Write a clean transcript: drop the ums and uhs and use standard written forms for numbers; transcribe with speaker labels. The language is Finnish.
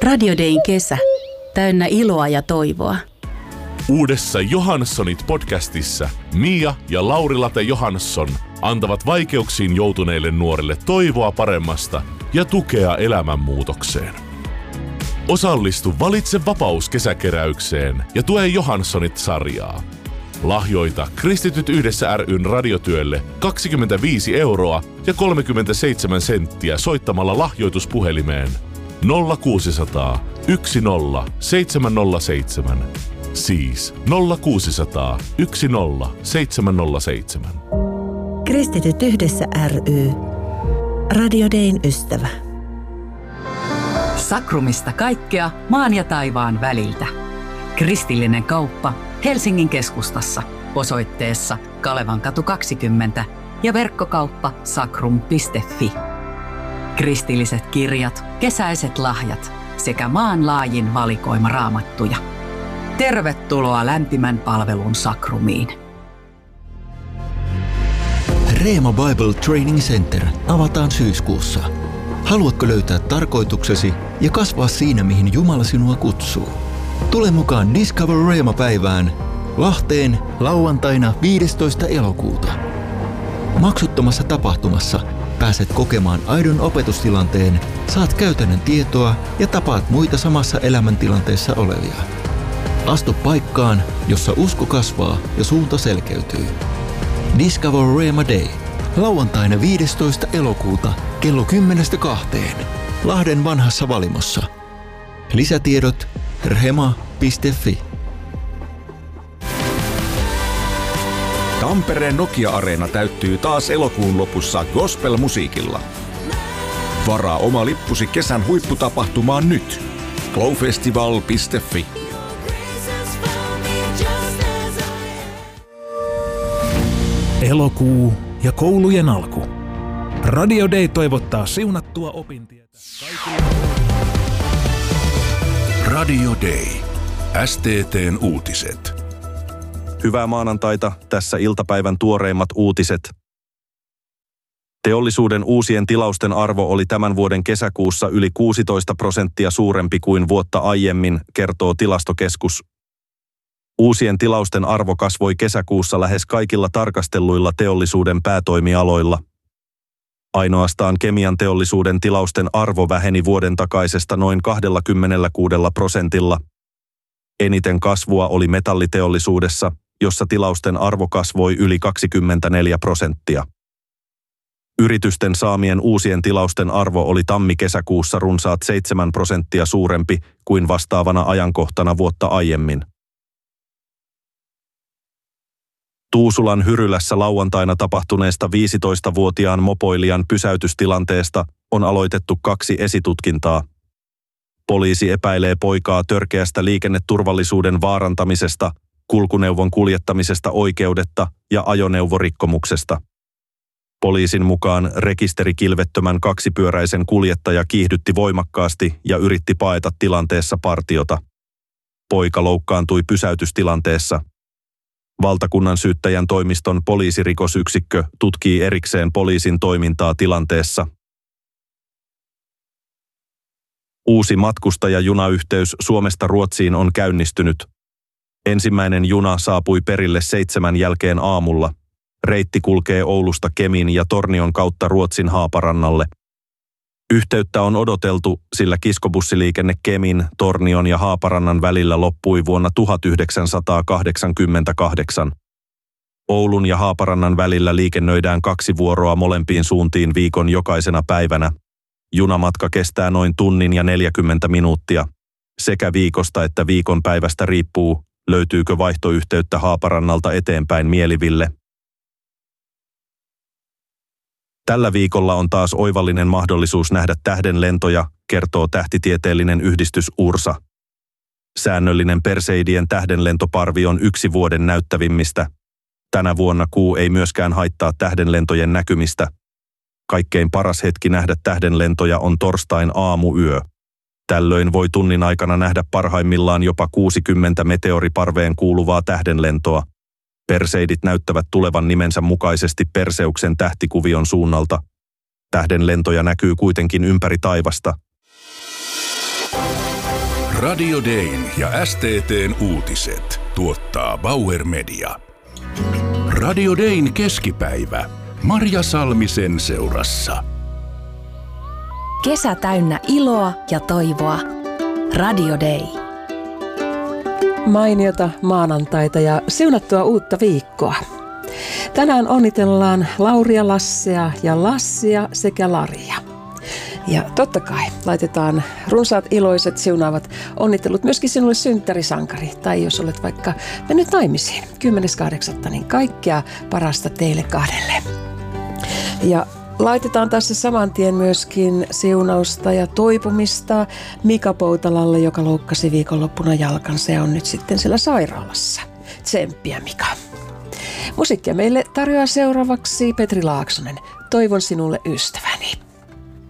Speaker 1: Radio Dayn kesä. Täynnä iloa ja toivoa.
Speaker 2: Uudessa Johanssonit-podcastissa Mia ja Lauri-Late Johansson antavat vaikeuksiin joutuneille nuorille toivoa paremmasta ja tukea elämänmuutokseen. Osallistu Valitse vapaus -kesäkeräykseen ja tue Johanssonit-sarjaa. Lahjoita Kristityt yhdessä ry:n radiotyölle 25 € ja 37 senttiä soittamalla lahjoituspuhelimeen 0600 10 707. Siis 0600 10 707.
Speaker 3: Kristityt yhdessä ry. Radio Dayn ystävä.
Speaker 4: Sakrumista kaikkea maan ja taivaan väliltä. Kristillinen kauppa Helsingin keskustassa osoitteessa Kalevankatu 20 ja verkkokauppa sakrum.fi. Kristilliset kirjat, kesäiset lahjat sekä maanlaajin valikoima raamattuja. Tervetuloa lämpimän palvelun Sakrumiin.
Speaker 5: Reema Bible Training Center avataan syyskuussa. Haluatko löytää tarkoituksesi ja kasvaa siinä, mihin Jumala sinua kutsuu? Tule mukaan Discover Reema-päivään Lahteen lauantaina 15. elokuuta. Maksuttomassa tapahtumassa pääset kokemaan aidon opetustilanteen, saat käytännön tietoa ja tapaat muita samassa elämäntilanteessa olevia. Astu paikkaan, jossa usko kasvaa ja suunta selkeytyy. Discover Reema Day. Lauantaina 15. elokuuta kello 10-2. Lahden vanhassa Valimossa. Lisätiedot rhema.fi.
Speaker 6: Tampereen Nokia-areena täyttyy taas elokuun lopussa gospel-musiikilla. Varaa oma lippusi kesän huipputapahtumaan nyt. glowfestival.fi.
Speaker 7: Elokuu ja koulujen alku. Radio Day toivottaa siunattua opintietä kaikille.
Speaker 2: Radio Day. STT:n uutiset.
Speaker 6: Hyvää maanantaita, tässä iltapäivän tuoreimmat uutiset. Teollisuuden uusien tilausten arvo oli tämän vuoden kesäkuussa yli 16% suurempi kuin vuotta aiemmin, kertoo Tilastokeskus. Uusien tilausten arvo kasvoi kesäkuussa lähes kaikilla tarkastelluilla teollisuuden päätoimialoilla. Ainoastaan kemian teollisuuden tilausten arvo väheni vuoden takaisesta noin 26%. Eniten kasvua oli metalliteollisuudessa, jossa tilausten arvo kasvoi yli 24%. Yritysten saamien uusien tilausten arvo oli tammi-kesäkuussa runsaat 7% suurempi kuin vastaavana ajankohtana vuotta aiemmin. Tuusulan Hyrylässä lauantaina tapahtuneesta 15-vuotiaan mopoilijan pysäytystilanteesta on aloitettu 2 esitutkintaa. Poliisi epäilee poikaa törkeästä liikenneturvallisuuden vaarantamisesta, kulkuneuvon kuljettamisesta oikeudetta ja ajoneuvorikkomuksesta. Poliisin mukaan rekisterikilvettömän kaksipyöräisen kuljettaja kiihdytti voimakkaasti ja yritti paeta tilanteessa partiota. Poika loukkaantui pysäytystilanteessa. Valtakunnan syyttäjän toimiston poliisirikosyksikkö tutkii erikseen poliisin toimintaa tilanteessa. Uusi matkustajajunayhteys Suomesta Ruotsiin on käynnistynyt. Ensimmäinen juna saapui perille 7 jälkeen aamulla. Reitti kulkee Oulusta Kemin ja Tornion kautta Ruotsin Haaparannalle. Yhteyttä on odoteltu, sillä kiskobussiliikenne Kemin, Tornion ja Haaparannan välillä loppui vuonna 1988. Oulun ja Haaparannan välillä liikennöidään 2 vuoroa molempiin suuntiin viikon jokaisena päivänä. Junamatka kestää noin tunnin ja 40 minuuttia. Sekä viikosta että viikonpäivästä riippuu, löytyykö vaihtoyhteyttä Haaparannalta eteenpäin Mieliville. Tällä viikolla on taas oivallinen mahdollisuus nähdä tähdenlentoja, kertoo tähtitieteellinen yhdistys URSA. Säännöllinen Perseidien tähdenlentoparvi on 1 vuoden näyttävimmistä. Tänä vuonna kuu ei myöskään haittaa tähdenlentojen näkymistä. Kaikkein paras hetki nähdä tähdenlentoja on torstain aamuyö. Tällöin voi tunnin aikana nähdä parhaimmillaan jopa 60 meteoriparveen kuuluvaa tähdenlentoa. Perseidit näyttävät tulevan nimensä mukaisesti Perseuksen tähtikuvion suunnalta. Tähdenlentoja näkyy kuitenkin ympäri taivasta.
Speaker 2: Radio Dayn ja STT:n uutiset tuottaa Bauer Media. Radio Dayn keskipäivä. Marja Salmisen seurassa.
Speaker 1: Kesä täynnä iloa ja toivoa. Radio Day.
Speaker 8: Mainiota maanantaita ja siunattua uutta viikkoa. Tänään onnitellaan Lauria, Lassea ja Lassia sekä Laria. Ja totta kai laitetaan runsaat, iloiset, siunaavat onnittelut myöskin sinulle synttärisankari. Tai jos olet vaikka mennyt naimisiin 10.8. niin kaikkea parasta teille kahdelle. Ja laitetaan tässä saman tien myöskin siunausta ja toipumista Mika Poutalalle, joka loukkasi viikonloppuna jalkansa ja on nyt sitten siellä sairaalassa. Tsemppiä, Mika. Musiikkia meille tarjoaa seuraavaksi Petri Laaksonen. Toivon sinulle ystäväni.